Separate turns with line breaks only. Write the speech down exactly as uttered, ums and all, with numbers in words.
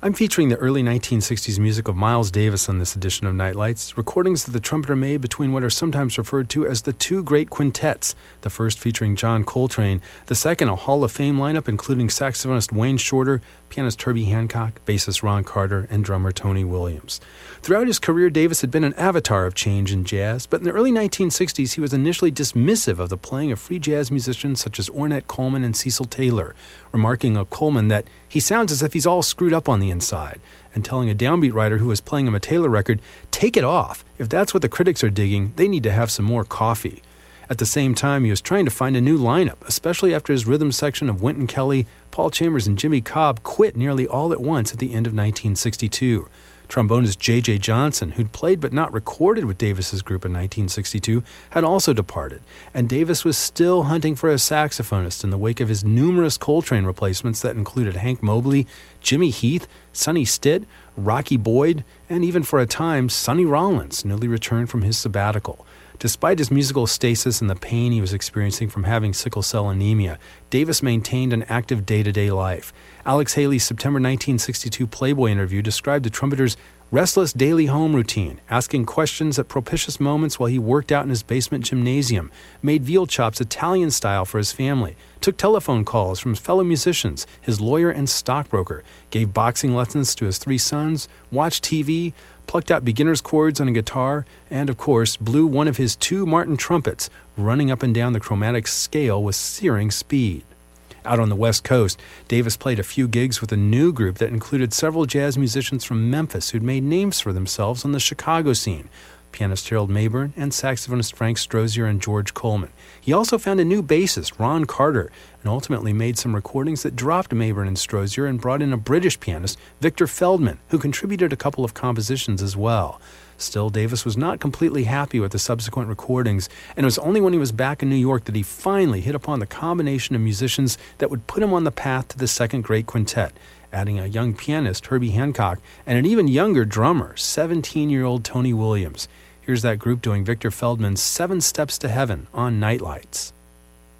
I'm featuring the early nineteen sixties music of Miles Davis on this edition of Nightlights, recordings that the trumpeter made between what are sometimes referred to as the two great quintets, the first featuring John Coltrane, the second a Hall of Fame lineup including saxophonist Wayne Shorter, pianist Herbie Hancock, bassist Ron Carter, and drummer Tony Williams. Throughout his career, Davis had been an avatar of change in jazz, but in the early nineteen sixties he was initially dismissive of the playing of free jazz musicians such as Ornette Coleman and Cecil Taylor, remarking of Coleman that he sounds as if he's all screwed up on the inside, and telling a downbeat writer who was playing him a Taylor record, take it off. If that's what the critics are digging, they need to have some more coffee. At the same time, he was trying to find a new lineup, especially after his rhythm section of Wynton Kelly, Paul Chambers, and Jimmy Cobb quit nearly all at once at the end of nineteen sixty-two. Trombonist J J Johnson, who'd played but not recorded with Davis's group in nineteen sixty-two, had also departed, and Davis was still hunting for a saxophonist in the wake of his numerous Coltrane replacements that included Hank Mobley, Jimmy Heath, Sonny Stitt, Rocky Boyd, and even for a time, Sonny Rollins, newly returned from his sabbatical. Despite his musical stasis and the pain he was experiencing from having sickle cell anemia, Davis maintained an active day-to-day life. Alex Haley's September nineteen sixty-two Playboy interview described the trumpeter's restless daily home routine, asking questions at propitious moments while he worked out in his basement gymnasium, made veal chops Italian style for his family, took telephone calls from fellow musicians, his lawyer and stockbroker, gave boxing lessons to his three sons, watched T V, plucked out beginner's chords on a guitar, and, of course, blew one of his two Martin trumpets, running up and down the chromatic scale with searing speed. Out on the West Coast, Davis played a few gigs with a new group that included several jazz musicians from Memphis who'd made names for themselves on the Chicago scene, pianist Harold Mayburn and saxophonist Frank Strozier and George Coleman. He also found a new bassist, Ron Carter, and ultimately made some recordings that dropped Mayburn and Strozier and brought in a British pianist, Victor Feldman, who contributed a couple of compositions as well. Still, Davis was not completely happy with the subsequent recordings, and it was only when he was back in New York that he finally hit upon the combination of musicians that would put him on the path to the second great quintet, adding a young pianist, Herbie Hancock, and an even younger drummer, seventeen-year-old Tony Williams. Here's that group doing Victor Feldman's Seven Steps to Heaven on Nightlights.